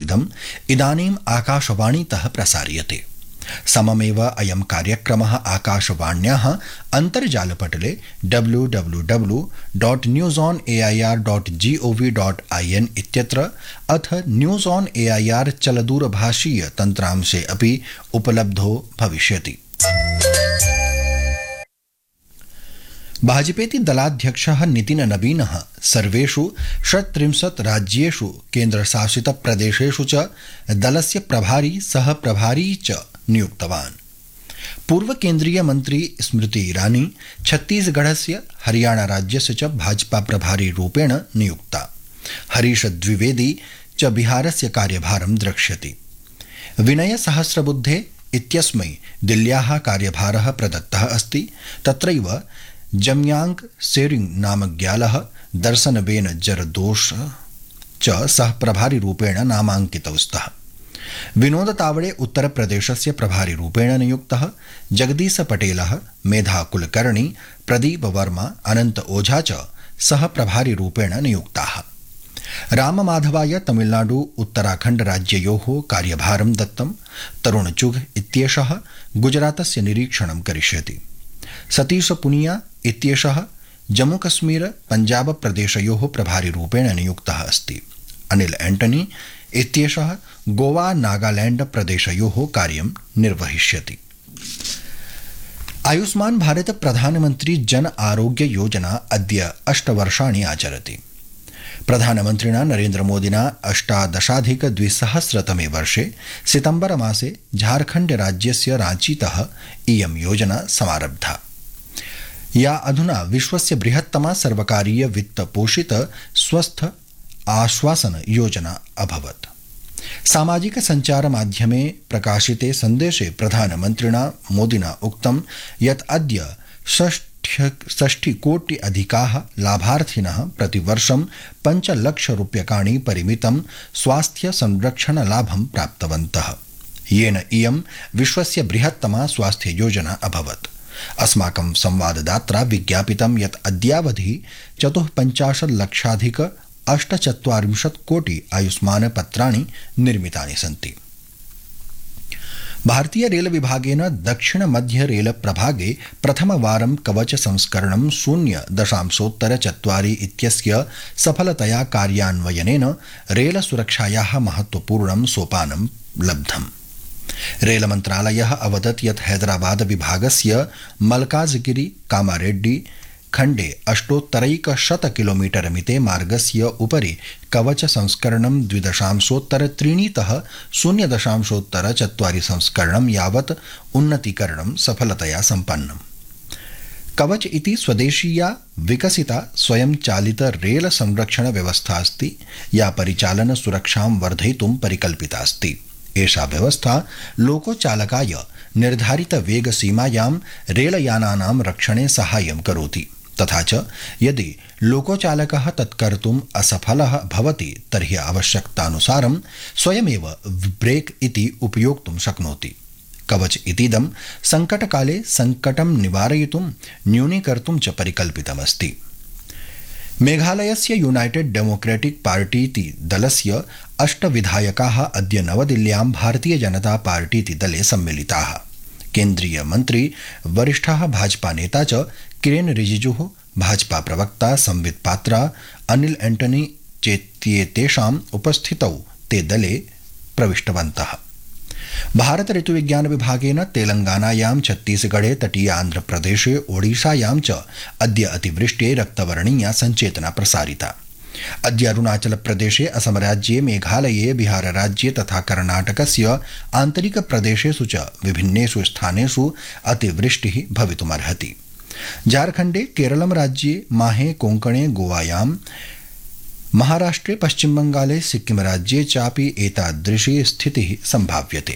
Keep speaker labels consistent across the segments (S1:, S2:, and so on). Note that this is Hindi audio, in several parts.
S1: इदम् इदानीम् आकाशवाणीतः प्रसार्यते। सममेव अयं कार्यक्रमः आकाशवाण्याः अन्तर्जालपटले www.newsonair.gov.in इत्यत्र अथ न्यूज़ ऑन एआईआर चलदूरभाषीय तन्त्रांशे अपि उपलब्धो भविष्यति। भाजपेति दलाध्यक्षः नितिन नवीनः सर्वेषु 36 राज्येषु केन्द्रशासितप्रदेशेषु च दलस्य प्रभारी सह प्रभारी च नियुक्तवान्। पूर्व केन्द्रीय मन्त्री स्मृति ईरानी छत्तीसगढ़स्य हरियाणा राज्यस्य च भाजपा प्रभारी रूपेण नियुक्ता। हरीश द्विवेदी च बिहारस्य कार्यभारं द्रक्ष्यति। विनय सहस्रबुद्धे इत्यस्मै दिल्ल्याः कार्यभारः प्रदत्तः अस्ति। तत्रैव जम्यांग सेरिंग नामज्ञालः दर्शनबेन जरदोष च सह प्रभारी रूपेण नामाङ्कितौ स्तः। विनोद तावड़े उत्तर प्रदेशस्य प्रभारी रूपेण नियुक्तः। जगदीश पटेलः, मेधा कुलकर्णी, प्रदीप वर्मा, अनंत ओझा च सह प्रभारी रूपेण नियुक्ताः। राममाधवाय तमिलनाडु उत्तराखण्ड राज्ययोः कार्यभारं दत्तं। तरुण चुघ इत्येषः गुजरातस्य निरीक्षणं करिष्यति। सतीश पुनिया इत्येषः जम्मूकश्मीर पंजाब प्रदेशयोः प्रभारी रूपेण नियुक्तः अस्ति। अनिल एंटनी इत्येषः गोवा नागालैंड प्रदेशयोः कार्यं निर्वहिष्यति। आयुष्मान भारत प्रधानमंत्री जन आरोग्य योजना अद्य 8 वर्षाणि आचरति। प्रधानमन्त्रिणा नरेन्द्र मोदिना 18,200तमे वर्षे सितंबर मासे झारखण्ड राज्यस्य रांचीतः इयं योजना समारब्धा, या अधुना विश्वस्य बृहत्तमा सर्वकारीय वित्त पोषित स्वस्थ आश्वासन योजना अभवत्। सामाजिक संचार माध्यमे प्रकाशिते संदेशे प्रधानमन्त्रिणा मोदिना उक्तं यत् अद्य 60 कोटि अधिकाः लाभार्थिनः प्रतिवर्षं 5 लाख रूप्यकाणि परिमितं स्वास्थ्य संरक्षण लाभं प्राप्तवन्तः, येन इयं विश्वस्य बृहत्तमा स्वास्थ्य योजना अभवत्। अस्माकं संवाददात्रा विज्ञापितं यत् अद्यावधि 54 लक्षाधिक 48 कोटि आयुष्मान पत्राणि निर्मितानि सन्ति। भारतीय रेल विभागेन दक्षिण मध्य रेल प्रभागे प्रथमवारं कवच संस्करणं 0.4 इत्यस्य सफलतया कार्यान्वयनेन रेल सुरक्षायाः महत्वपूर्णं सोपानं लब्धम्। रेल मन्त्रालयः अवदत् यत् हैदराबाद विभागस्य मल्काजगिरी कामारेड्डी खण्डे 800 किलोमीटर मिते मार्गस्य उपरि कवच संस्करणं 2.3तः 0.4 संस्करणं यावत् उन्नतीकरणं सफलतया सम्पन्नम्। कवच इति स्वदेशीया विकसिता स्वयंचालित रेल संरक्षण व्यवस्था अस्ति, या परिचालन सुरक्षां वर्धयितुं परिकल्पिता अस्ति। एषा व्यवस्था लोकोचालकाय निर्धारित वेग सीमायां रेलयानानां रक्षणे साहाय्यं करोति, तथा च यदि लोकोचालकः तत्कर्तुम् असफलः भवति तर्हि आवश्यकतानुसारं स्वयमेव ब्रेक इति उपयोक्तुं शक्नोति। कवच इतीदं संकटकाले संकटं निवारयितुं न्यूनीकर्तुं च परिकल्पितमस्ति। मेघालयस्य यूनाइटेड डेमोक्रेटिक पार्टीति दलस्य 8 विधायकाः अद्य नवदिल्ल्यां भारतीय जनता पार्टीति दले सम्मिलिताः। केन्द्रीय मन्त्री वरिष्ठः भाजपा नेता च किरेन रिजिजुः, भाजपा प्रवक्ता संबित पात्रा, अनिल एंटनी चेत्येतेषाम् उपस्थितौ ते दले प्रविष्टवन्तः। भारत ऋतुविज्ञान विभागेन तेलंगानायां, छत्तीसगढ़े, तटीय आंध्रप्रदेशे, ओडिशायां च अद्य अतिवृष्ट्यै रक्तवर्णीया संचेतना प्रसारिता। अद्य अरुणाचल प्रदेशे, असम राज्ये, मेघालये, बिहार राज्ये तथा कर्णाटकस्य आन्तरिक प्रदेशेषु च विभिन्नेषु स्थानेषु अतिवृष्टिः भवितुमर्हति। झारखण्डे, केरलं राज्ये, माहे, कोङ्कणे, गोवायां, महाराष्ट्रे, पश्चिम बंगाले, सिक्किम राज्ये चापि एतादृशी स्थितिः सम्भाव्यते।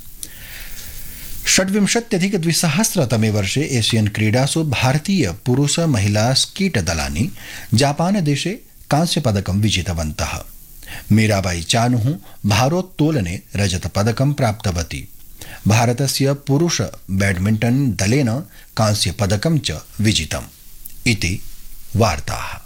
S1: 26,200तमे वर्षे एशियन क्रीडासु भारतीय पुरुष महिला स्कीट दलानि जापान देशे कांस्य पदकं विजितवन्तः। मीराबाई चानुः भारोत्तोलने रजत पदकं प्राप्तवती। भारतस्य पुरुष बैडमिंटन दलेन कांस्य पदकं च विजितम्। इति वार्ताः।